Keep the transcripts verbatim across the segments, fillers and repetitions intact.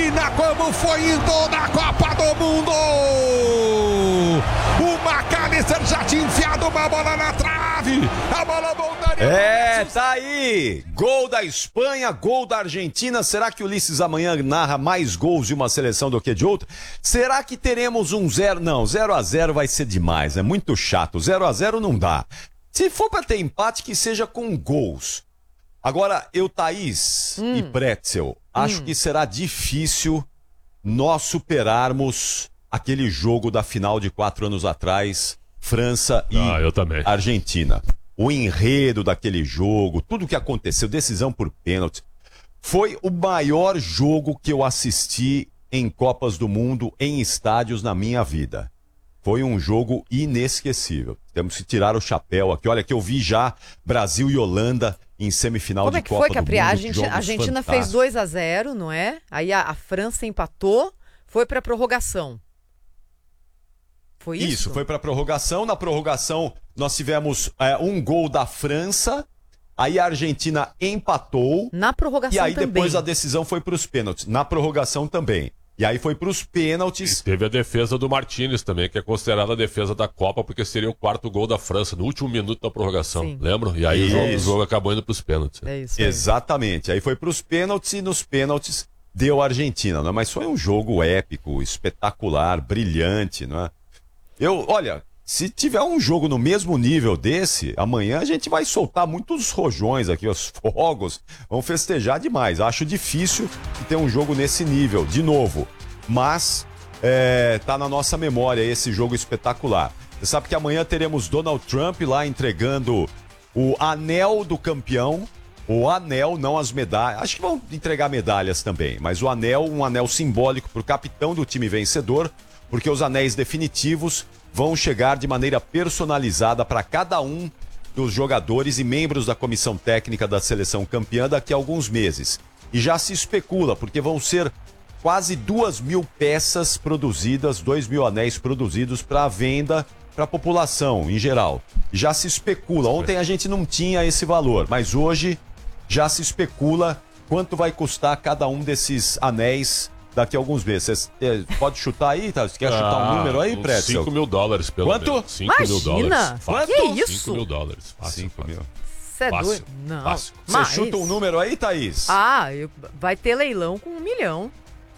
Argentina, como foi indo na Copa do Mundo. O McAllister já tinha enfiado uma bola na trave. A bola voltaria. É, tá aí. Gol da Espanha, gol da Argentina. Será que o Ulisses amanhã narra mais gols de uma seleção do que de outra? Será que teremos um zero? Não, zero a zero vai ser demais. É muito chato. zero a zero não dá. Se for pra ter empate, que seja com gols. Agora, eu, Thaís hum. e Pretzel, acho hum. que será difícil nós superarmos aquele jogo da final de quatro anos atrás, França e ah, eu também. Argentina. O enredo daquele jogo, tudo que aconteceu, decisão por pênalti, foi o maior jogo que eu assisti em Copas do Mundo, em estádios na minha vida. Foi um jogo inesquecível. Temos que tirar o chapéu aqui. Olha que eu vi já Brasil e Holanda em semifinal Como de é que Copa foi, do Capri? Mundo. A Argentina, a Argentina fez dois a zero, não é? Aí a, a França empatou, foi para prorrogação. Foi isso? Isso, foi para prorrogação. Na prorrogação nós tivemos é, um gol da França, aí a Argentina empatou. Na prorrogação também. E aí também. depois a decisão foi para os pênaltis. Na prorrogação também. E aí foi para os pênaltis. E teve a defesa do Martínez também, que é considerada a defesa da Copa, porque seria o quarto gol da França, no último minuto da prorrogação. Sim. Lembram? E aí o jogo, o jogo acabou indo para os pênaltis. É isso aí. Exatamente. Aí foi para os pênaltis e nos pênaltis deu a Argentina. Não é? Mas foi um jogo épico, espetacular, brilhante. Não é? Eu, olha, se tiver um jogo no mesmo nível desse, amanhã a gente vai soltar muitos rojões aqui, os fogos, vão festejar demais. Acho difícil ter um jogo nesse nível, de novo. Mas é, tá na nossa memória esse jogo espetacular. Você sabe que amanhã teremos Donald Trump lá entregando o anel do campeão. O anel, não as medalhas. Acho que vão entregar medalhas também. Mas o anel, um anel simbólico para o capitão do time vencedor, porque os anéis definitivos vão chegar de maneira personalizada para cada um dos jogadores e membros da comissão técnica da seleção campeã daqui a alguns meses. E já se especula, porque vão ser quase duas mil peças produzidas, dois mil anéis produzidos para venda para a população em geral. Já se especula. Ontem a gente não tinha esse valor, mas hoje já se especula quanto vai custar cada um desses anéis daqui a alguns meses. Você pode chutar aí, tá? Você quer ah, chutar um número aí, Pretzel? cinco mil dólares pelo Quanto? menos. cinco mil dólares. Quanto? Que isso? cinco mil dólares. Fácil, cinco mil. Você é doido? Não. Fácil. Você Mas... chuta um número aí, Thaís? Ah, eu... vai ter leilão com um milhão.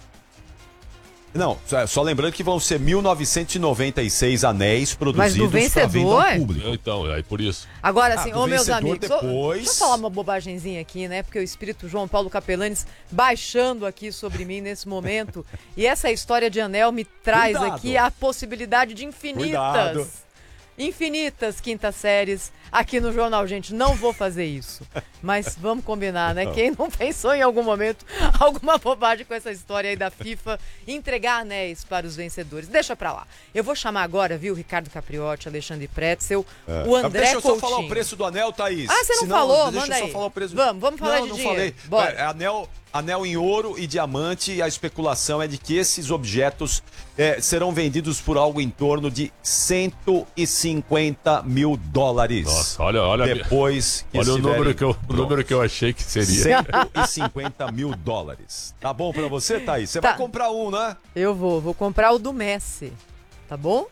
Não, só, só lembrando que vão ser mil novecentos e noventa e seis anéis produzidos para venda ao público. Então, aí por isso. Agora, assim, ah, ô meus amigos, depois... deixa eu falar uma bobagenzinha aqui, né? Porque o espírito João Paulo Capelanes baixando aqui sobre mim nesse momento. E essa história de anel me traz Cuidado. aqui a possibilidade de infinitas... Cuidado. Infinitas quintas séries aqui no jornal, gente. Não vou fazer isso. Mas vamos combinar, né? Quem não pensou em algum momento alguma bobagem com essa história aí da FIFA entregar anéis para os vencedores. Deixa pra lá. Eu vou chamar agora, viu, Ricardo Capriotti, Alexandre Pretzel, é. o André Deixa eu só Coutinho. falar o preço do anel, Thaís. Ah, você não Senão, falou? Deixa Manda eu aí. só falar o preço. Vamos, vamos falar não, de não dinheiro. Falei. Bora. É, anel... Anel em ouro e diamante, e a especulação é de que esses objetos é, serão vendidos por algo em torno de cento e cinquenta mil dólares. Nossa, olha, olha, depois que olha o, número que eu, o número que eu achei que seria. cento e cinquenta mil dólares. Tá bom pra você, Thaís? Você tá. vai comprar um, né? Eu vou, vou comprar o do Messi. Tá bom?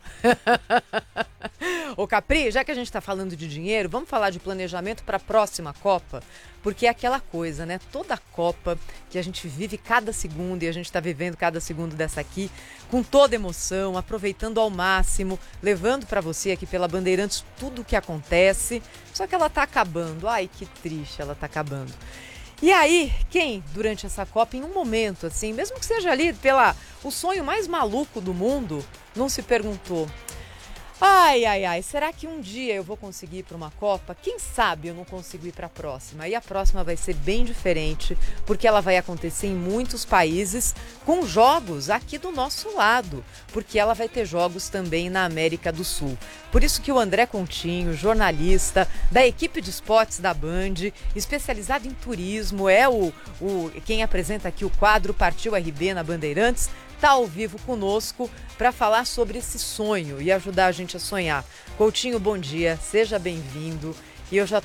Ô Capri, já que a gente tá falando de dinheiro, vamos falar de planejamento para a próxima Copa? Porque é aquela coisa, né? Toda Copa que a gente vive cada segundo, e a gente tá vivendo cada segundo dessa aqui, com toda emoção, aproveitando ao máximo, levando para você aqui pela Bandeirantes tudo o que acontece, só que ela tá acabando. Ai, que triste, ela tá acabando. E aí, quem, durante essa Copa, em um momento assim, mesmo que seja ali pela o sonho mais maluco do mundo, não se perguntou: ai, ai, ai, será que um dia eu vou conseguir ir para uma Copa? Quem sabe eu não consigo ir para a próxima? E a próxima vai ser bem diferente, porque ela vai acontecer em muitos países com jogos aqui do nosso lado, porque ela vai ter jogos também na América do Sul. Por isso que o André Coutinho, jornalista da equipe de esportes da Band, especializado em turismo, é o, o quem apresenta aqui o quadro Partiu R B na Bandeirantes, está ao vivo conosco para falar sobre esse sonho e ajudar a gente a sonhar. Coutinho, bom dia, seja bem-vindo. E eu já